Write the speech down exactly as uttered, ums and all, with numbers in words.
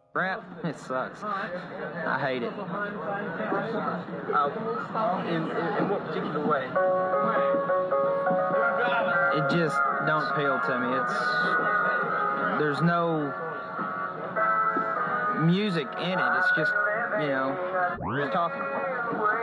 Rap, it sucks. I hate it. Uh, in, in, in what particular way? It just don't appeal to me. It's there's no music in it. It's just, you know, just talking.